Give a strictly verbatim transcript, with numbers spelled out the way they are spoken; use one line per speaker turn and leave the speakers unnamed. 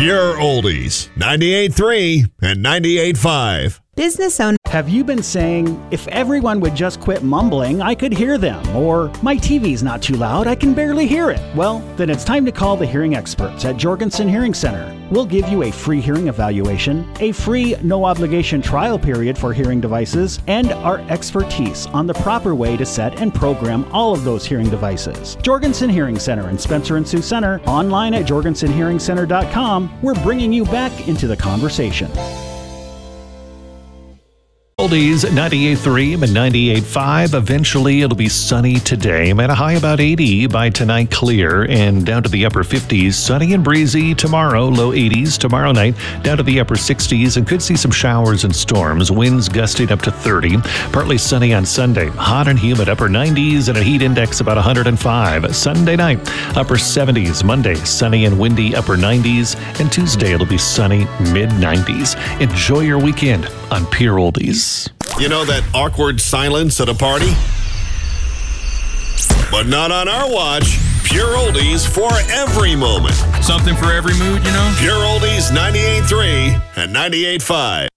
Pure Oldies, ninety-eight point three and ninety-eight point five.
Business owner.
Have you been saying, if everyone would just quit mumbling, I could hear them? Or, my T V's not too loud, I can barely hear it? Well, then it's time to call the hearing experts at Jorgensen Hearing Center. We'll give you a free hearing evaluation, a free no-obligation trial period for hearing devices, and our expertise on the proper way to set and program all of those hearing devices. Jorgensen Hearing Center in Spencer and Sioux Center, online at jorgensen hearing center dot com. We're bringing you back into the conversation.
Oldies, ninety-eight point three and ninety-eight point five. Eventually, it'll be sunny today. At a high about eighty. By tonight, clear and down to the upper fifties. Sunny and breezy tomorrow. Low eighties tomorrow night. Down to the upper sixties, and could see some showers and storms. Winds gusting up to thirty. Partly sunny on Sunday. Hot and humid. Upper nineties and a heat index about one hundred five. Sunday night, upper seventies. Monday, sunny and windy. Upper nineties. And Tuesday, it'll be sunny. Mid nineties. Enjoy your weekend on Pure Oldies.
You know that awkward silence at a party? But not on our watch. Pure Oldies for every moment.
Something for every mood, you know?
Pure Oldies ninety-eight point three and ninety-eight point five.